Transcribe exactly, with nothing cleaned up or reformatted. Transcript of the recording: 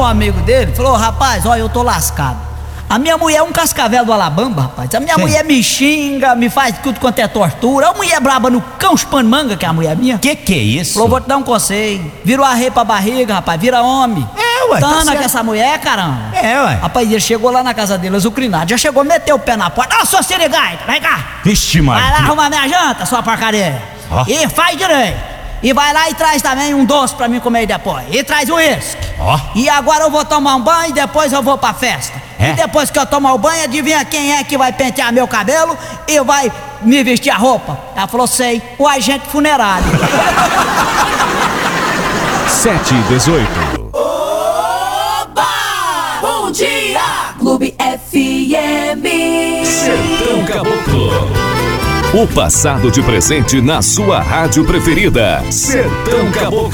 O amigo dele falou: rapaz, olha, eu tô lascado. A minha mulher é um cascavel do Alabama, rapaz. A minha Sim. mulher me xinga, me faz tudo quanto é tortura. A mulher braba no cão chupando manga, que é a mulher minha. Que que é isso? Falou: vou te dar um conselho. Vira o arreio pra barriga, rapaz, vira homem. É, ué, tá Tana certo. com essa mulher, caramba. É, ué. Rapaz, ele chegou lá na casa dele, azucrinado. Já chegou, meteu o pé na porta. Ó, sua sirigaita, vem cá. Vixe, Vai lá Maria. arrumar minha janta, sua porcaria. Ó. E faz direito. E vai lá e traz também um doce pra mim comer depois. E traz um uísque. Ó. E agora eu vou tomar um banho e depois eu vou pra festa. É? E depois que eu tomar o banho, adivinha quem é que vai pentear meu cabelo e vai me vestir a roupa? Ela falou: sei, o agente funerário. sete e dezoito. Oba! Bom dia, Clube F M. Sertão Caboclo. O passado de presente na sua rádio preferida. Sertão Caboclo.